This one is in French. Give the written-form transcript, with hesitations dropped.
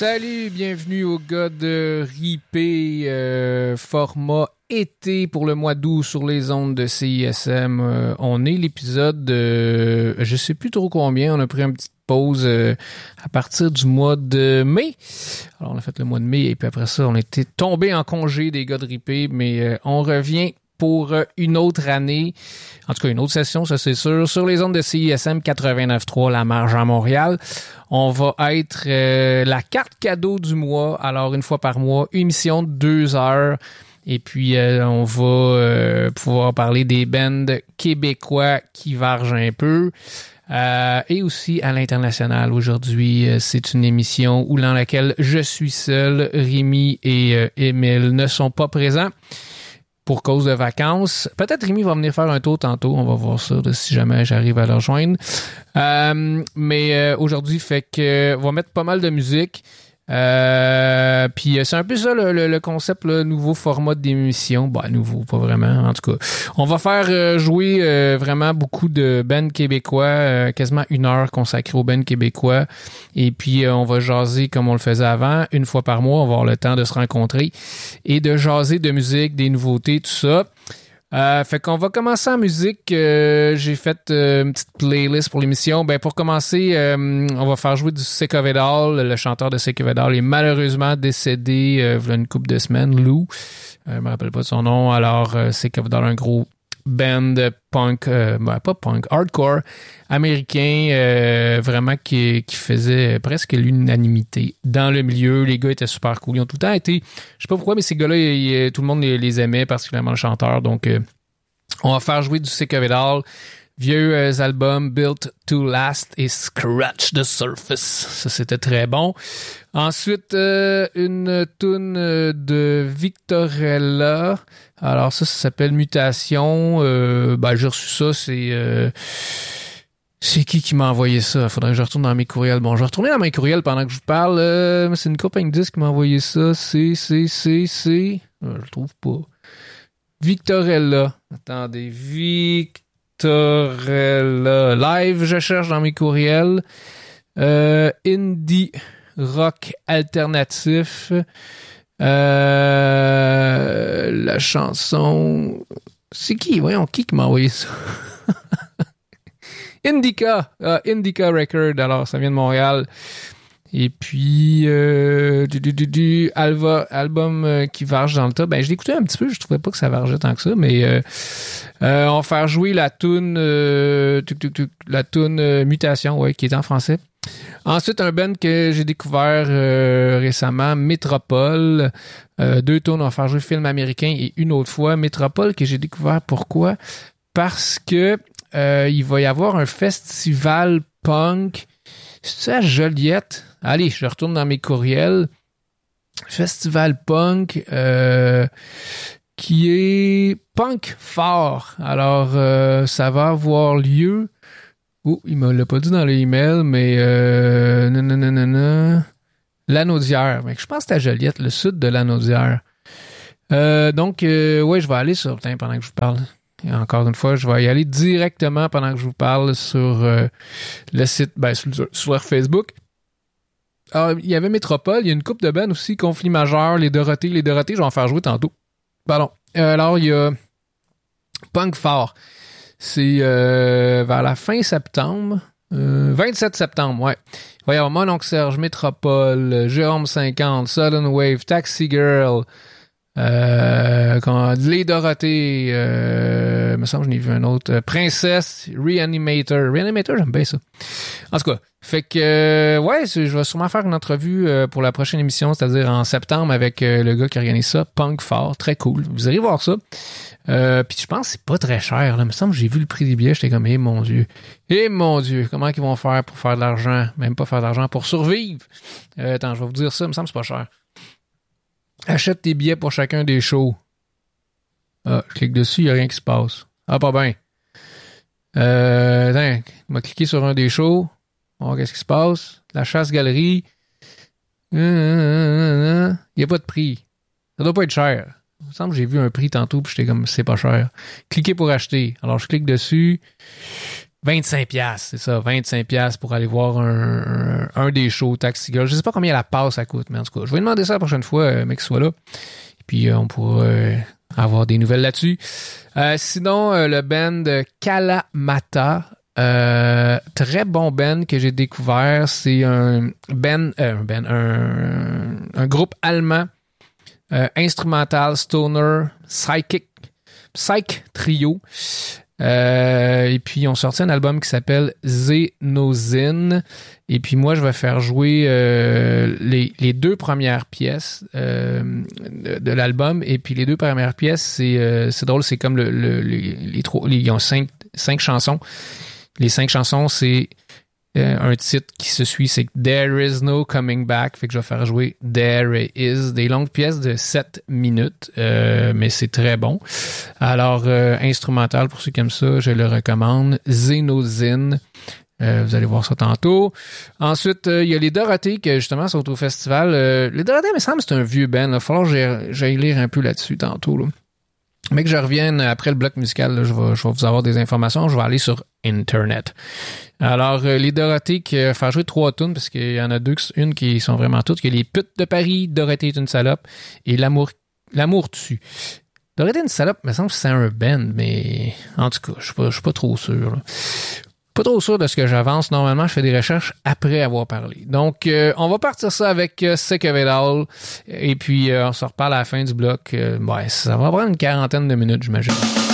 Salut, bienvenue au gars de Ripé, format été pour le mois d'août sur les ondes de CISM. On est l'épisode de je sais plus trop combien, on a pris une petite pause à partir du mois de mai. Alors on a fait le mois de mai et puis après ça on était tombé en congé des gars de Ripé, mais on revient pour une autre année, en tout cas une autre session, ça c'est sûr, sur les ondes de CISM 89.3 La Marge à Montréal. On va être la carte cadeau du mois, alors une fois par mois, émission de 2 heures. Et puis, on va pouvoir parler des bands québécois qui vargent un peu. Et aussi à l'international. Aujourd'hui, c'est une émission dans laquelle je suis seul. Rémi et Émile ne sont pas présents pour cause de vacances. Peut-être Rémi va venir faire un tour tantôt. On va voir ça si jamais j'arrive à le rejoindre. Mais aujourd'hui, fait que on va mettre pas mal de musique. Puis c'est un peu ça le concept, le nouveau format d'émission. Bah nouveau, pas vraiment. En tout cas, on va faire jouer vraiment beaucoup de bands québécois, quasiment 1 heure consacrée aux bands québécois. Et puis on va jaser comme on le faisait avant, une fois par mois. On va avoir le temps de se rencontrer et de jaser de musique, des nouveautés, tout ça. Fait qu'on va commencer en musique. J'ai fait une petite playlist pour l'émission. Ben pour commencer, on va faire jouer du Sick of It All. Le chanteur de Sick of It All est malheureusement décédé il y a une couple de semaines. Lou, je me rappelle pas de son nom. Alors Sick of It All, un gros band punk, pas punk, hardcore américain, vraiment qui faisait presque l'unanimité dans le milieu. Les gars étaient super cool. Ils ont tout le temps été, je sais pas pourquoi, mais ces gars-là, tout le monde les aimait, particulièrement le chanteur. Donc, on va faire jouer du Sick of It All. Vieux albums Built to Last et Scratch the Surface. Ça, c'était très bon. Ensuite, une toune de Victorella. Alors ça s'appelle Mutation. J'ai reçu ça, c'est qui m'a envoyé ça? Faudrait que je retourne dans mes courriels. Bon, je vais retourner dans mes courriels pendant que je vous parle. C'est une compagnie disque qui m'a envoyé ça. Je le trouve pas. Victorella. Attendez, Victorella. Live, je cherche dans mes courriels. Indie rock alternatif. La chanson... C'est qui? Voyons, qui m'a envoyé ça? Indica Record. Alors, ça vient de Montréal. Et puis, album qui varge dans le tas. Ben, je l'ai écouté un petit peu. Je trouvais pas que ça vargeait tant que ça, mais on va faire jouer la toune Mutation, ouais, qui est en français. Ensuite, un band que j'ai découvert récemment, Métropole. 2 tunes, on va faire jouer film américain et une autre fois. Métropole que j'ai découvert, pourquoi? Parce que il va y avoir un festival punk. C'est-tu à Joliette? Allez, je retourne dans mes courriels. Festival punk qui est punk fort. Alors, ça va avoir lieu... Oh, il me l'a pas dit dans l'email, mais Lanaudière. Mais je pense que c'est à Joliette, le sud de Lanaudière. Donc, ouais, je vais aller sur... pendant que je vous parle. Et encore une fois, je vais y aller directement pendant que je vous parle sur le site, sur leur Facebook. Alors, il y avait Métropole, il y a une couple de bandes aussi, Conflit majeur, les Dorothées, je vais en faire jouer tantôt. Pardon. Alors, il y a Punk Fort. C'est vers la fin septembre. 27 septembre, ouais. Il va y avoir Mon Oncle Serge, Métropole, Jérôme 50, Sudden Wave, Taxi Girl, les Dorothées, me semble que j'en ai vu un autre, Princesse, Reanimator. Reanimator, j'aime bien ça. En tout cas, fait que, ouais, je vais sûrement faire une entrevue pour la prochaine émission, c'est-à-dire en septembre avec le gars qui organise ça, Punk Fort, très cool. Vous irez voir ça. Puis je pense que c'est pas très cher. Là. Il me semble que j'ai vu le prix des billets, j'étais comme, mon Dieu, comment ils vont faire pour faire de l'argent? Même pas faire de l'argent, pour survivre. Attends, je vais vous dire ça, il me semble que c'est pas cher. Achète tes billets pour chacun des shows. Ah, je clique dessus, il n'y a rien qui se passe. Ah, pas bien. Attends, on va cliquer sur un des shows. On va voir qu'est-ce qui se passe. La chasse-galerie. Il n'y a pas de prix. Ça doit pas être cher. Il me semble que j'ai vu un prix tantôt puis j'étais comme, c'est pas cher. Cliquez pour acheter. Alors, je clique dessus. $25, c'est ça, $25 pour aller voir un des shows Taxi Girl. Je sais pas combien la passe ça coûte, mais en tout cas, je vais demander ça la prochaine fois, mec, qu'il soit là. Et puis, on pourra avoir des nouvelles là-dessus. Sinon, le band Kalamata, très bon band que j'ai découvert. C'est un groupe allemand, instrumental, stoner, psych trio. Et puis, ils ont sorti un album qui s'appelle Xenozin. Et puis, moi, je vais faire jouer les 2 premières pièces de l'album. Et puis, les 2 premières pièces, c'est drôle, c'est comme ils ont 5 chansons. Les 5 chansons, c'est un titre qui se suit, c'est There Is No Coming Back. Fait que je vais faire jouer There Is, des longues pièces de 7 minutes, mais c'est très bon. Alors, instrumental, pour ceux qui aiment ça, je le recommande. Xenozin. Vous allez voir ça tantôt. Ensuite, il y a les Dorothées qui, justement, sont au festival. Les Dorothées, il me semble, c'est un vieux band. Il va falloir que j'aille lire un peu là-dessus tantôt, là. Mais que je revienne après le bloc musical, là, je vais vous avoir des informations. Je vais aller sur Internet. Alors, les Dorothées qui faire jouer 3 tunes, parce qu'il y en a 2, une qui sont vraiment toutes. Il y a les putes de Paris, Dorothée est une salope, et l'amour dessus. Dorothée est une salope, il me semble que c'est un band, mais en tout cas, je suis pas trop sûr, là. Pas trop sûr de ce que j'avance. Normalement, je fais des recherches après avoir parlé. Donc, on va partir ça avec Sick of It All. Et puis, on se reparle à la fin du bloc. Ça va prendre une 40aine de minutes, j'imagine.